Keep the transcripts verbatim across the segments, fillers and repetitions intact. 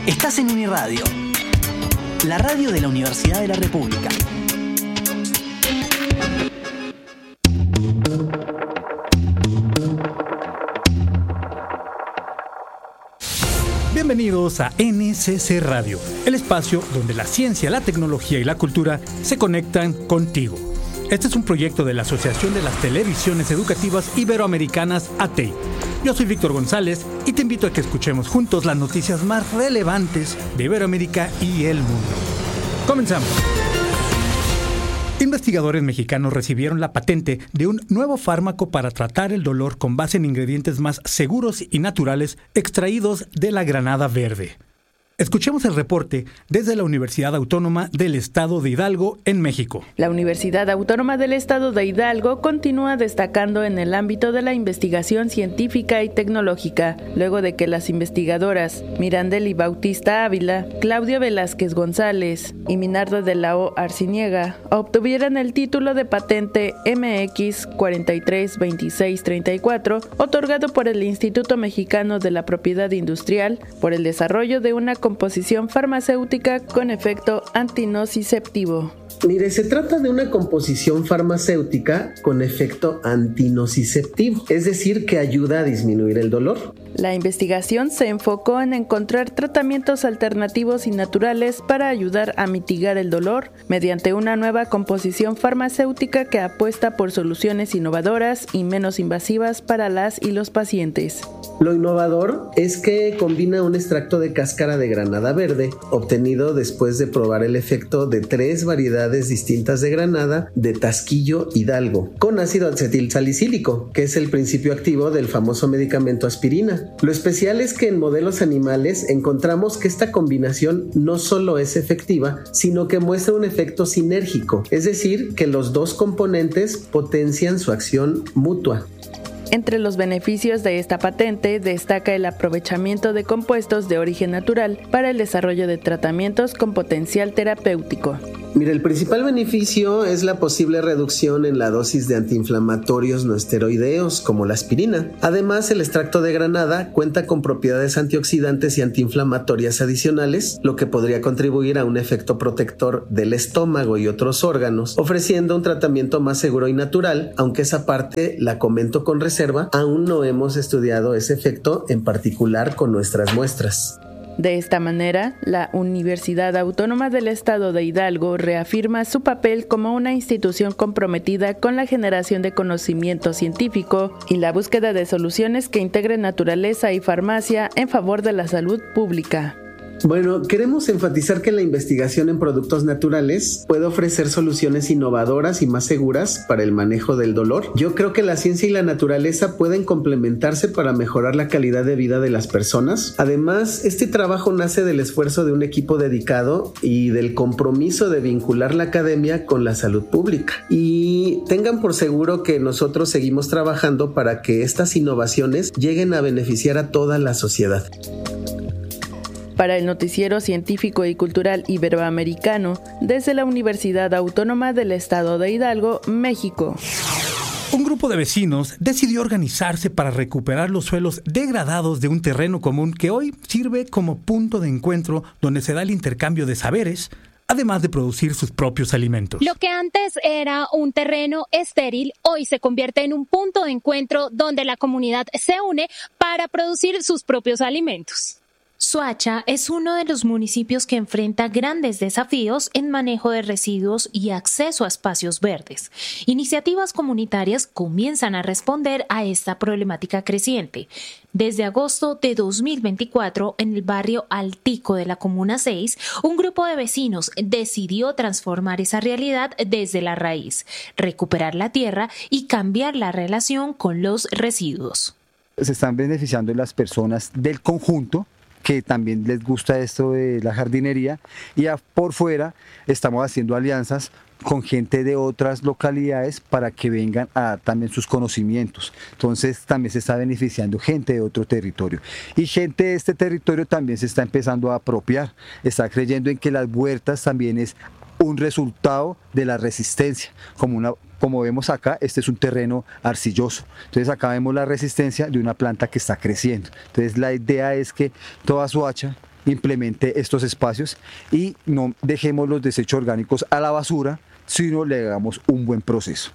Estás en Uniradio, la radio de la Universidad de la República. Bienvenidos a N C C Radio, el espacio donde la ciencia, la tecnología y la cultura se conectan contigo. Este es un proyecto de la Asociación de las Televisiones Educativas Iberoamericanas, A T E I. Yo soy Víctor González y te invito a que escuchemos juntos las noticias más relevantes de Iberoamérica y el mundo. Comenzamos. Investigadores mexicanos recibieron la patente de un nuevo fármaco para tratar el dolor con base en ingredientes más seguros y naturales extraídos de la granada verde. Escuchemos el reporte desde la Universidad Autónoma del Estado de Hidalgo, en México. La Universidad Autónoma del Estado de Hidalgo continúa destacando en el ámbito de la investigación científica y tecnológica, luego de que las investigadoras Mirandeli Bautista Ávila, Claudio Velázquez González y Minardo de la O Arciniega obtuvieran el título de patente M X cuarenta y tres veintiséis treinta y cuatro, otorgado por el Instituto Mexicano de la Propiedad Industrial por el desarrollo de una composición farmacéutica con efecto antinociceptivo. Mire, se trata de una composición farmacéutica con efecto antinociceptivo, es decir, que ayuda a disminuir el dolor. La investigación se enfocó en encontrar tratamientos alternativos y naturales para ayudar a mitigar el dolor mediante una nueva composición farmacéutica que apuesta por soluciones innovadoras y menos invasivas para las y los pacientes. Lo innovador es que combina un extracto de cáscara de granada verde, obtenido después de probar el efecto de tres variedades distintas de granada de Tasquillo Hidalgo, con ácido acetilsalicílico, que es el principio activo del famoso medicamento aspirina. Lo especial es que en modelos animales encontramos que esta combinación no solo es efectiva, sino que muestra un efecto sinérgico, es decir, que los dos componentes potencian su acción mutua. Entre los beneficios de esta patente destaca el aprovechamiento de compuestos de origen natural para el desarrollo de tratamientos con potencial terapéutico. Mira, el principal beneficio es la posible reducción en la dosis de antiinflamatorios no esteroideos, como la aspirina. Además, el extracto de granada cuenta con propiedades antioxidantes y antiinflamatorias adicionales, lo que podría contribuir a un efecto protector del estómago y otros órganos, ofreciendo un tratamiento más seguro y natural, aunque esa parte la comento con reserva, aún no hemos estudiado ese efecto en particular con nuestras muestras. De esta manera, la Universidad Autónoma del Estado de Hidalgo reafirma su papel como una institución comprometida con la generación de conocimiento científico y la búsqueda de soluciones que integren naturaleza y farmacia en favor de la salud pública. Bueno, queremos enfatizar que la investigación en productos naturales puede ofrecer soluciones innovadoras y más seguras para el manejo del dolor. Yo creo que la ciencia y la naturaleza pueden complementarse para mejorar la calidad de vida de las personas. Además, este trabajo nace del esfuerzo de un equipo dedicado y del compromiso de vincular la academia con la salud pública. Y tengan por seguro que nosotros seguimos trabajando para que estas innovaciones lleguen a beneficiar a toda la sociedad. Para el Noticiero Científico y Cultural Iberoamericano, desde la Universidad Autónoma del Estado de Hidalgo, México. Un grupo de vecinos decidió organizarse para recuperar los suelos degradados de un terreno común que hoy sirve como punto de encuentro donde se da el intercambio de saberes, además de producir sus propios alimentos. Lo que antes era un terreno estéril, hoy se convierte en un punto de encuentro donde la comunidad se une para producir sus propios alimentos. Soacha es uno de los municipios que enfrenta grandes desafíos en manejo de residuos y acceso a espacios verdes. Iniciativas comunitarias comienzan a responder a esta problemática creciente. Desde agosto de dos mil veinticuatro, en el barrio Altico de la Comuna seis, un grupo de vecinos decidió transformar esa realidad desde la raíz, recuperar la tierra y cambiar la relación con los residuos. Se están beneficiando las personas del conjunto, que también les gusta esto de la jardinería, y por fuera estamos haciendo alianzas con gente de otras localidades para que vengan a dar también sus conocimientos. Entonces también se está beneficiando gente de otro territorio, y gente de este territorio también se está empezando a apropiar, está creyendo en que las huertas también es un resultado de la resistencia, como una Como vemos acá, este es un terreno arcilloso. Entonces acá vemos la resistencia de una planta que está creciendo. Entonces la idea es que toda Soacha implemente estos espacios y no dejemos los desechos orgánicos a la basura, sino le hagamos un buen proceso.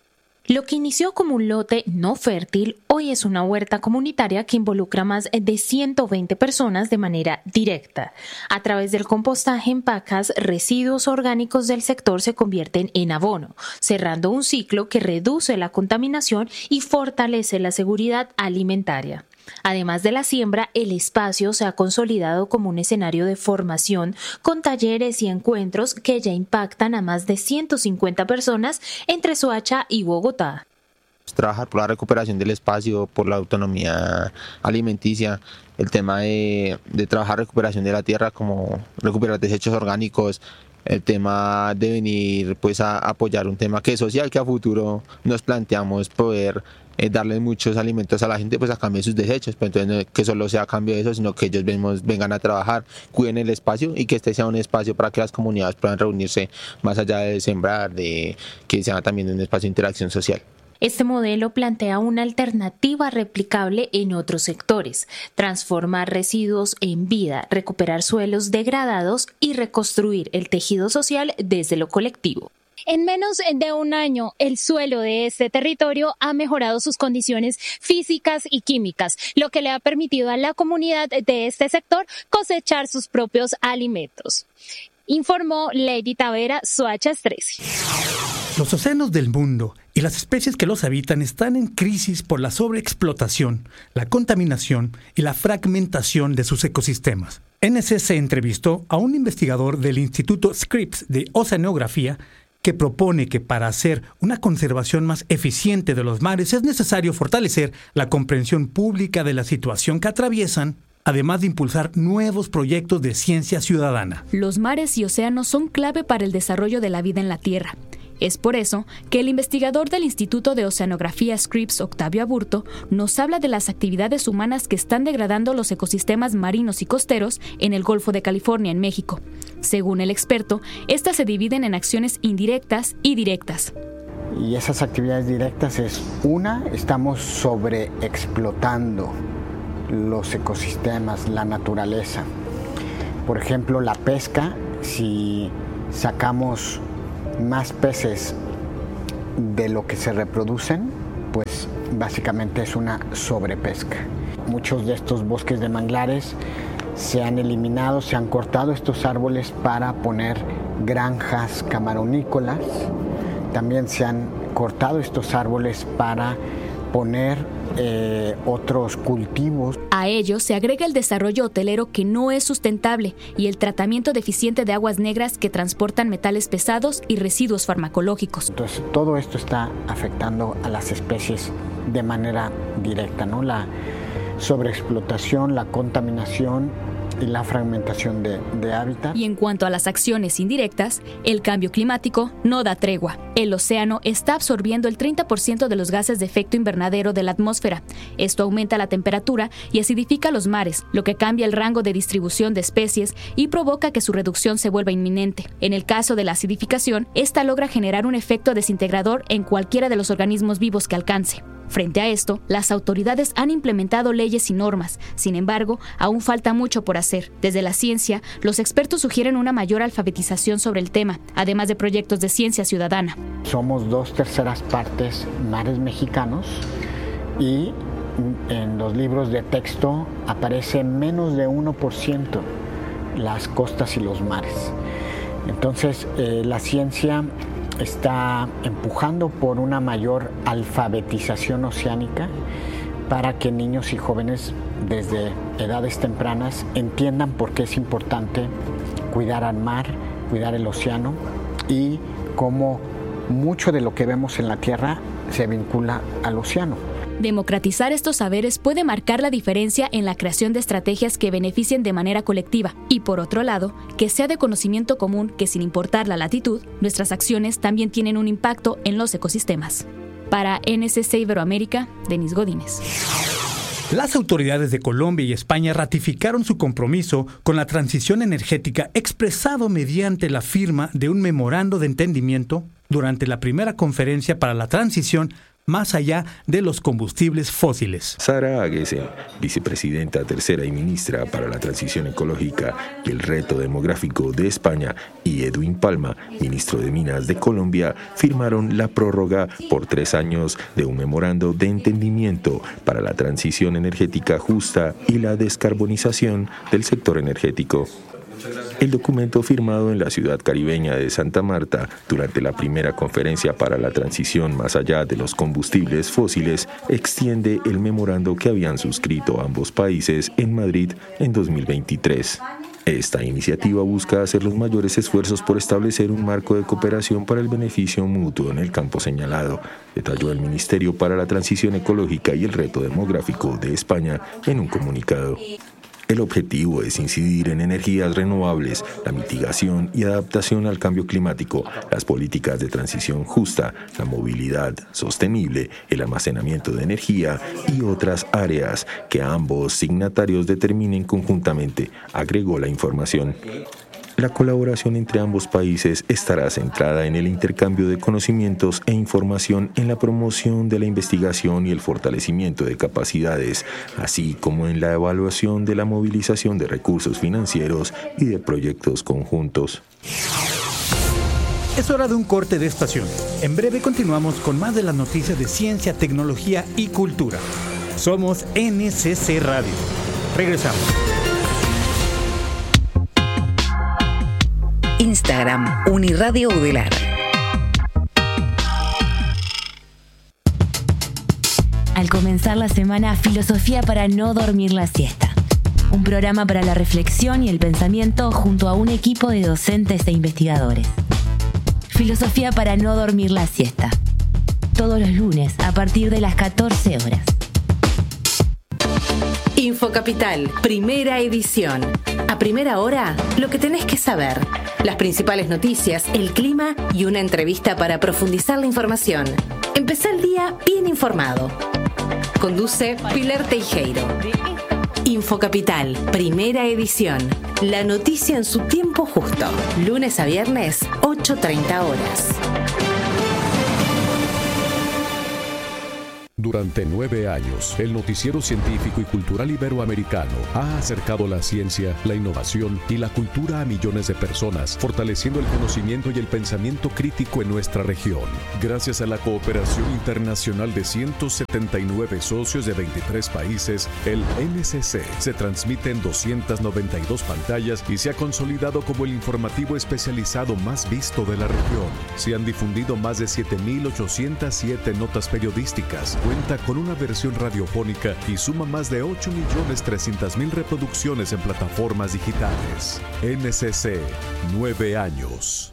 Lo que inició como un lote no fértil, hoy es una huerta comunitaria que involucra más de ciento veinte personas de manera directa. A través del compostaje en pacas, residuos orgánicos del sector se convierten en abono, cerrando un ciclo que reduce la contaminación y fortalece la seguridad alimentaria. Además de la siembra, el espacio se ha consolidado como un escenario de formación con talleres y encuentros que ya impactan a más de ciento cincuenta personas entre Soacha y Bogotá. Trabajar por la recuperación del espacio, por la autonomía alimenticia, el tema de, de trabajar recuperación de la tierra, como recuperar desechos orgánicos, el tema de venir pues a apoyar un tema que es social, que a futuro nos planteamos poder eh, darle muchos alimentos a la gente pues a cambio de sus desechos, pero entonces no que solo sea a cambio de eso, sino que ellos vemos, vengan a trabajar, cuiden el espacio y que este sea un espacio para que las comunidades puedan reunirse más allá de sembrar, de que sea también un espacio de interacción social. Este modelo plantea una alternativa replicable en otros sectores: transformar residuos en vida, recuperar suelos degradados y reconstruir el tejido social desde lo colectivo. En menos de un año, el suelo de este territorio ha mejorado sus condiciones físicas y químicas, lo que le ha permitido a la comunidad de este sector cosechar sus propios alimentos. Informó Lady Tavera, Soacha trece. Los océanos del mundo y las especies que los habitan están en crisis por la sobreexplotación, la contaminación y la fragmentación de sus ecosistemas. N S C entrevistó a un investigador del Instituto Scripps de Oceanografía que propone que para hacer una conservación más eficiente de los mares es necesario fortalecer la comprensión pública de la situación que atraviesan, además de impulsar nuevos proyectos de ciencia ciudadana. Los mares y océanos son clave para el desarrollo de la vida en la Tierra. Es por eso que el investigador del Instituto de Oceanografía Scripps, Octavio Aburto, nos habla de las actividades humanas que están degradando los ecosistemas marinos y costeros en el Golfo de California, en México. Según el experto, estas se dividen en acciones indirectas y directas. Y esas actividades directas es, una, estamos sobreexplotando los ecosistemas, la naturaleza. Por ejemplo, la pesca, si sacamos más peces de lo que se reproducen, pues básicamente es una sobrepesca. Muchos de estos bosques de manglares se han eliminado, se han cortado estos árboles para poner granjas camaronícolas. También se han cortado estos árboles para poner eh, otros cultivos. A ello se agrega el desarrollo hotelero que no es sustentable y el tratamiento deficiente de aguas negras que transportan metales pesados y residuos farmacológicos. Entonces, todo esto está afectando a las especies de manera directa, ¿no? La sobreexplotación, la contaminación y la fragmentación de, de hábitat. Y en cuanto a las acciones indirectas, el cambio climático no da tregua. El océano está absorbiendo el treinta por ciento de los gases de efecto invernadero de la atmósfera. Esto aumenta la temperatura y acidifica los mares, lo que cambia el rango de distribución de especies y provoca que su reducción se vuelva inminente. En el caso de la acidificación, esta logra generar un efecto desintegrador en cualquiera de los organismos vivos que alcance. Frente a esto, las autoridades han implementado leyes y normas. Sin embargo, aún falta mucho por hacer. Desde la ciencia, los expertos sugieren una mayor alfabetización sobre el tema, además de proyectos de ciencia ciudadana. Somos dos terceras partes mares mexicanos y en los libros de texto aparece menos de uno por ciento las costas y los mares. Entonces, eh, la ciencia está empujando por una mayor alfabetización oceánica para que niños y jóvenes desde edades tempranas entiendan por qué es importante cuidar al mar, cuidar el océano y cómo mucho de lo que vemos en la Tierra se vincula al océano. Democratizar estos saberes puede marcar la diferencia en la creación de estrategias que beneficien de manera colectiva y, por otro lado, que sea de conocimiento común que, sin importar la latitud, nuestras acciones también tienen un impacto en los ecosistemas. Para N S C Iberoamérica, Denis Godínez. Las autoridades de Colombia y España ratificaron su compromiso con la transición energética expresado mediante la firma de un memorando de entendimiento durante la primera conferencia para la transición más allá de los combustibles fósiles. Sara Aguesen, vicepresidenta tercera y ministra para la transición ecológica y el reto demográfico de España, y Edwin Palma, ministro de Minas de Colombia, firmaron la prórroga por tres años de un memorando de entendimiento para la transición energética justa y la descarbonización del sector energético. El documento, firmado en la ciudad caribeña de Santa Marta durante la primera conferencia para la transición más allá de los combustibles fósiles, extiende el memorando que habían suscrito ambos países en Madrid en dos mil veintitrés. Esta iniciativa busca hacer los mayores esfuerzos por establecer un marco de cooperación para el beneficio mutuo en el campo señalado, detalló el Ministerio para la Transición Ecológica y el Reto Demográfico de España en un comunicado. El objetivo es incidir en energías renovables, la mitigación y adaptación al cambio climático, las políticas de transición justa, la movilidad sostenible, el almacenamiento de energía y otras áreas que ambos signatarios determinen conjuntamente, agregó la información. La colaboración entre ambos países estará centrada en el intercambio de conocimientos e información, en la promoción de la investigación y el fortalecimiento de capacidades, así como en la evaluación de la movilización de recursos financieros y de proyectos conjuntos. Es hora de un corte de estación. En breve continuamos con más de las noticias de ciencia, tecnología y cultura. Somos N C C Radio. Regresamos. Instagram, Uniradio Udelar. Al comenzar la semana, Filosofía para no dormir la siesta. Un programa para la reflexión y el pensamiento junto a un equipo de docentes e investigadores. Filosofía para no dormir la siesta. Todos los lunes a partir de las catorce horas. Infocapital, primera edición. A primera hora, lo que tenés que saber. Las principales noticias, el clima y una entrevista para profundizar la información. Empezá el día bien informado. Conduce Pilar Teijeiro. Infocapital, primera edición. La noticia en su tiempo justo. Lunes a viernes, ocho treinta horas. Durante nueve años, el noticiero científico y cultural iberoamericano ha acercado la ciencia, la innovación y la cultura a millones de personas, fortaleciendo el conocimiento y el pensamiento crítico en nuestra región. Gracias a la cooperación internacional de ciento setenta y nueve socios de veintitrés países, el N C C se transmite en doscientas noventa y dos pantallas y se ha consolidado como el informativo especializado más visto de la región. Se han difundido más de siete mil ochocientas siete notas periodísticas. Cuenta con una versión radiofónica y suma más de ocho millones trescientas mil reproducciones en plataformas digitales. N C C, nueve años.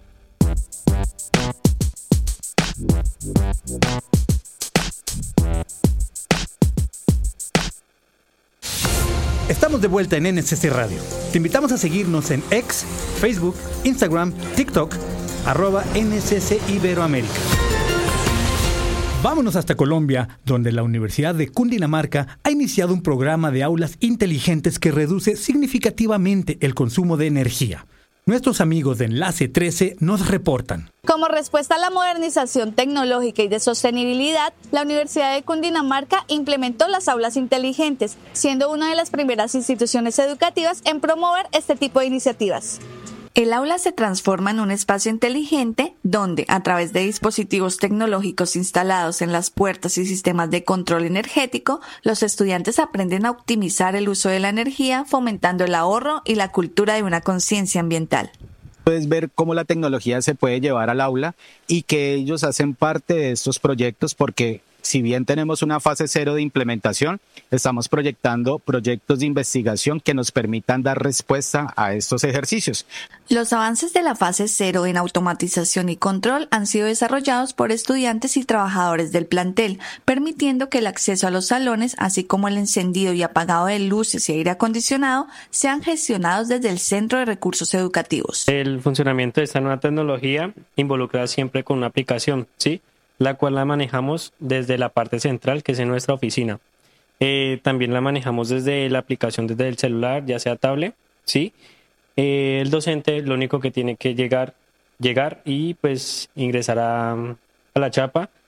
Estamos de vuelta en N C C Radio. Te invitamos a seguirnos en X, Facebook, Instagram, TikTok, arroba N C C Iberoamérica. Vámonos hasta Colombia, donde la Universidad de Cundinamarca ha iniciado un programa de aulas inteligentes que reduce significativamente el consumo de energía. Nuestros amigos de Enlace trece nos reportan. Como respuesta a la modernización tecnológica y de sostenibilidad, la Universidad de Cundinamarca implementó las aulas inteligentes, siendo una de las primeras instituciones educativas en promover este tipo de iniciativas. El aula se transforma en un espacio inteligente donde, a través de dispositivos tecnológicos instalados en las puertas y sistemas de control energético, los estudiantes aprenden a optimizar el uso de la energía, fomentando el ahorro y la cultura de una conciencia ambiental. Puedes ver cómo la tecnología se puede llevar al aula y que ellos hacen parte de estos proyectos porque, si bien tenemos una fase cero de implementación, estamos proyectando proyectos de investigación que nos permitan dar respuesta a estos ejercicios. Los avances de la fase cero en automatización y control han sido desarrollados por estudiantes y trabajadores del plantel, permitiendo que el acceso a los salones, así como el encendido y apagado de luces y aire acondicionado, sean gestionados desde el Centro de Recursos Educativos. El funcionamiento de esta nueva tecnología involucra siempre con una aplicación, ¿sí?, la cual la manejamos desde la parte central, que es en nuestra oficina. Eh, también la manejamos desde la aplicación, desde el celular, ya sea tablet, ¿sí? Eh, el docente lo único que tiene que llegar, llegar y pues ingresar a, a la chapa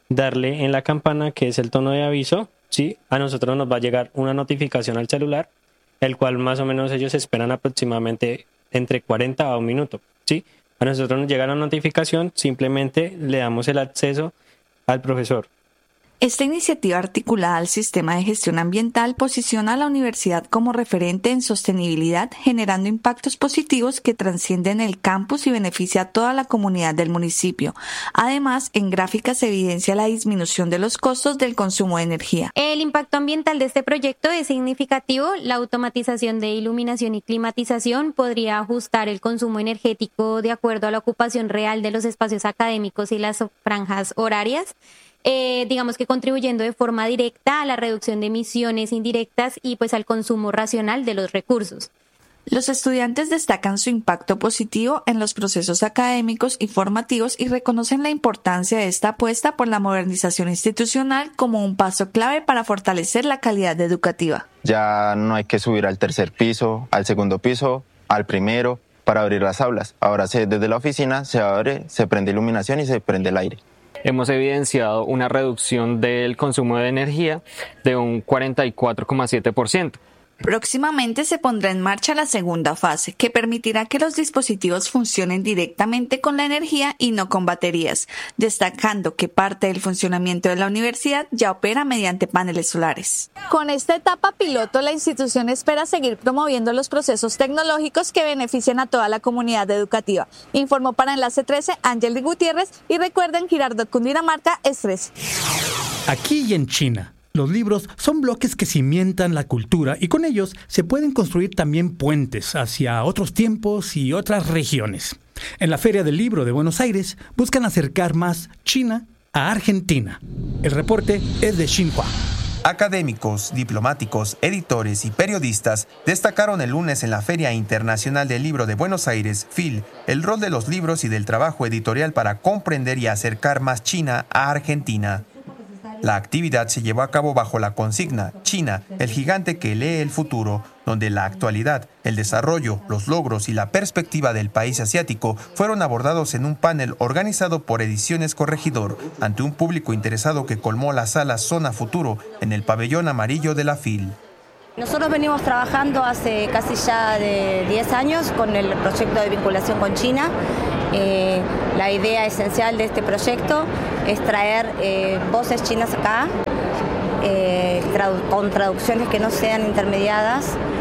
darle en la campana, que es el tono de aviso, ¿sí? A nosotros nos va a llegar una notificación al celular, el cual más o menos ellos esperan aproximadamente entre cuarenta a un minuto, ¿sí? A nosotros nos llega la notificación, simplemente le damos el acceso al profesor. Esta iniciativa articulada al sistema de gestión ambiental posiciona a la universidad como referente en sostenibilidad, generando impactos positivos que trascienden el campus y beneficia a toda la comunidad del municipio. Además, en gráficas se evidencia la disminución de los costos del consumo de energía. El impacto ambiental de este proyecto es significativo. La automatización de iluminación y climatización podría ajustar el consumo energético de acuerdo a la ocupación real de los espacios académicos y las franjas horarias. Eh, digamos que contribuyendo de forma directa a la reducción de emisiones indirectas y pues al consumo racional de los recursos. Los estudiantes destacan su impacto positivo en los procesos académicos y formativos y reconocen la importancia de esta apuesta por la modernización institucional como un paso clave para fortalecer la calidad educativa. Ya no hay que subir al tercer piso, al segundo piso, al primero para abrir las aulas. Ahora se, desde la oficina se abre, se prende iluminación y se prende el aire. Hemos evidenciado una reducción del consumo de energía de un cuarenta y cuatro coma siete por ciento. Próximamente se pondrá en marcha la segunda fase, que permitirá que los dispositivos funcionen directamente con la energía y no con baterías, destacando que parte del funcionamiento de la universidad ya opera mediante paneles solares. Con esta etapa piloto, la institución espera seguir promoviendo los procesos tecnológicos que beneficien a toda la comunidad educativa. Informó para Enlace trece Ángel Gutiérrez y recuerden, Girardot, Cundinamarca, es trece. Aquí y en China, los libros son bloques que cimientan la cultura y con ellos se pueden construir también puentes hacia otros tiempos y otras regiones. En la Feria del Libro de Buenos Aires buscan acercar más China a Argentina. El reporte es de Xinhua. Académicos, diplomáticos, editores y periodistas destacaron el lunes en la Feria Internacional del Libro de Buenos Aires, F I L, el rol de los libros y del trabajo editorial para comprender y acercar más China a Argentina. La actividad se llevó a cabo bajo la consigna China, el gigante que lee el futuro, donde la actualidad, el desarrollo, los logros y la perspectiva del país asiático fueron abordados en un panel organizado por Ediciones Corregidor, ante un público interesado que colmó la sala Zona Futuro en el pabellón amarillo de la F I L. Nosotros venimos trabajando hace casi ya de diez años con el proyecto de vinculación con China. Eh, la idea esencial de este proyecto es traer eh, voces chinas acá, eh, tradu- con traducciones que no sean intermediadas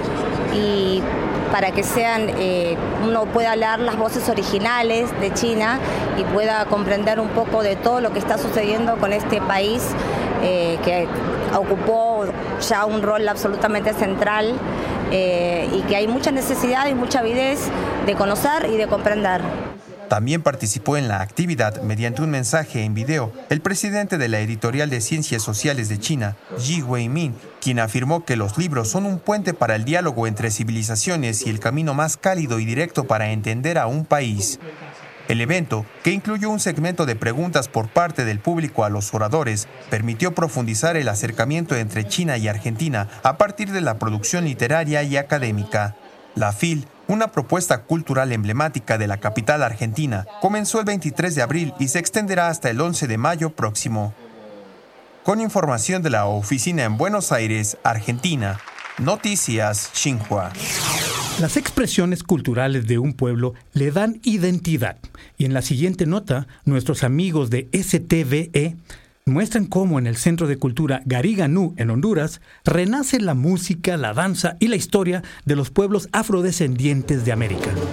y para que sean, eh, uno pueda hablar las voces originales de China y pueda comprender un poco de todo lo que está sucediendo con este país eh, que ocupó ya un rol absolutamente central eh, y que hay mucha necesidad y mucha avidez de conocer y de comprender. También participó en la actividad, mediante un mensaje en video, el presidente de la Editorial de Ciencias Sociales de China, Yi Weimin, quien afirmó que los libros son un puente para el diálogo entre civilizaciones y el camino más cálido y directo para entender a un país. El evento, que incluyó un segmento de preguntas por parte del público a los oradores, permitió profundizar el acercamiento entre China y Argentina a partir de la producción literaria y académica. La F I L, una propuesta cultural emblemática de la capital argentina, comenzó el veintitrés de abril y se extenderá hasta el once de mayo próximo. Con información de la oficina en Buenos Aires, Argentina, Noticias Xinhua. Las expresiones culturales de un pueblo le dan identidad. Y en la siguiente nota, nuestros amigos de S T V E muestran cómo en el Centro de Cultura Gariganú, en Honduras, renace la música, la danza y la historia de los pueblos afrodescendientes de América.